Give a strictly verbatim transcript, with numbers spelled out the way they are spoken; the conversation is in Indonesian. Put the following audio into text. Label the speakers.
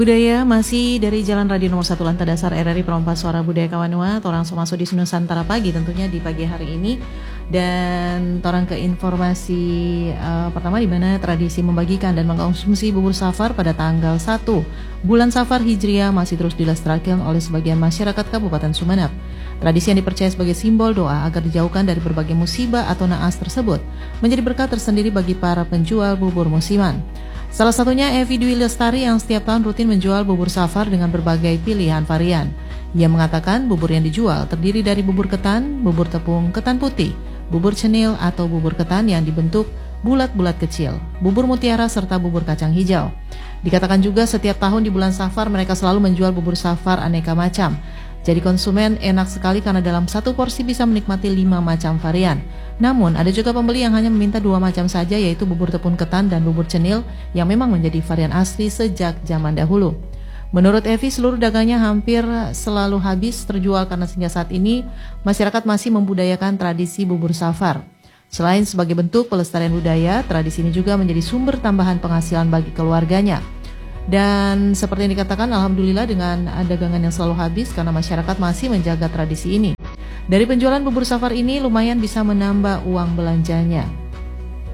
Speaker 1: Budaya masih dari Jalan Radio Nomor satu Lantai Dasar R R I Perompak Suara Budaya Kawanua. Torang so masuk di Nusantara pagi tentunya di pagi hari ini. Dan torang ke informasi uh, pertama di mana tradisi membagikan dan mengkonsumsi bubur safar pada tanggal satu bulan Safar Hijriah masih terus dilestarikan oleh sebagian masyarakat Kabupaten Sumeneb. Tradisi yang dipercaya sebagai simbol doa agar dijauhkan dari berbagai musibah atau naas tersebut menjadi berkat tersendiri bagi para penjual bubur musiman. Salah satunya Evi Dwi Lestari yang setiap tahun rutin menjual bubur safar dengan berbagai pilihan varian. Ia mengatakan bubur yang dijual terdiri dari bubur ketan, bubur tepung ketan putih, bubur cenil atau bubur ketan yang dibentuk bulat-bulat kecil, bubur mutiara serta bubur kacang hijau. Dikatakan juga setiap tahun di bulan Safar mereka selalu menjual bubur safar aneka macam. Jadi konsumen enak sekali karena dalam satu porsi bisa menikmati lima macam varian. Namun ada juga pembeli yang hanya meminta dua macam saja, yaitu bubur tepung ketan dan bubur cenil yang memang menjadi varian asli sejak zaman dahulu. Menurut Evi, seluruh dagangnya hampir selalu habis terjual karena hingga saat ini masyarakat masih membudayakan tradisi bubur safar. Selain sebagai bentuk pelestarian budaya, tradisi ini juga menjadi sumber tambahan penghasilan bagi keluarganya. Dan seperti yang dikatakan, alhamdulillah dengan dagangan yang selalu habis karena masyarakat masih menjaga tradisi ini. Dari penjualan bubur safar ini lumayan bisa menambah uang belanjanya.